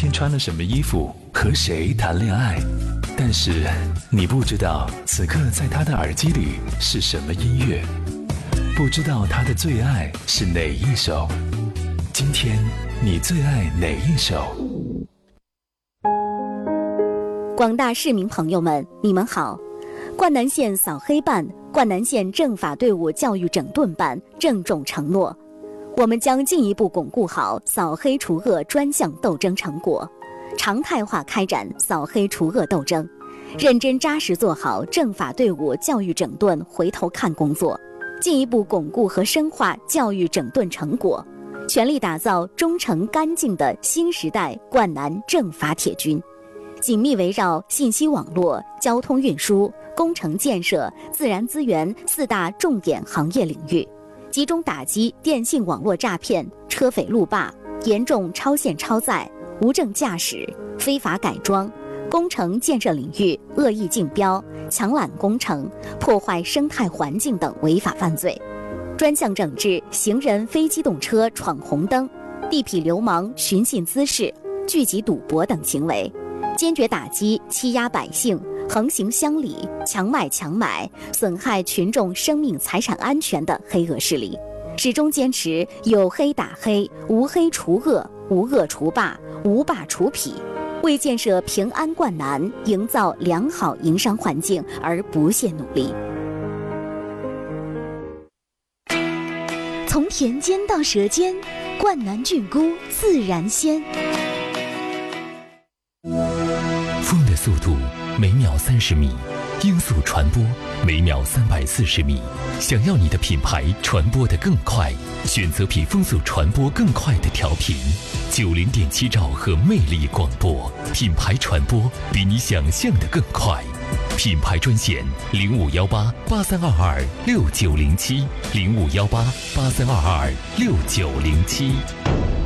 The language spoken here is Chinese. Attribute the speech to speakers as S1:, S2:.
S1: 天穿了什么衣服，和谁谈恋爱。但是你不知道，此刻在他的耳机里是什么音乐，不知道他的最爱是哪一首。今天你最爱哪一首？
S2: 广大市民朋友们，你们好！灌南县扫黑办、灌南县政法队伍教育整顿办郑重承诺，我们将进一步巩固好扫黑除恶专项斗争成果，常态化开展扫黑除恶斗争，认真扎实做好政法队伍教育整顿回头看工作，进一步巩固和深化教育整顿成果，全力打造忠诚干净的新时代灌南政法铁军。紧密围绕信息网络、交通运输、工程建设、自然资源4大重点行业领域，集中打击电信网络诈骗、车匪路霸、严重超限超载、无证驾驶、非法改装、工程建设领域恶意竞标、抢揽工程、破坏生态环境等违法犯罪，专项整治行人非机动车闯红灯、地痞流氓寻衅滋事、聚集赌博等行为，坚决打击欺压百姓、横行乡里、强卖强买、损害群众生命财产安全的黑恶势力，始终坚持有黑打黑、无黑除恶、无恶除霸、无霸除痞，为建设平安灌南、营造良好营商环境而不懈努力。从田间到舌尖，灌南菌菇自然鲜。
S3: 风的速度每秒30米，音速传播每秒340米。想要你的品牌传播得更快，选择比风速传播更快的调频，90.7兆赫魅力广播，品牌传播比你想象的更快。品牌专线051883226907，051883226907。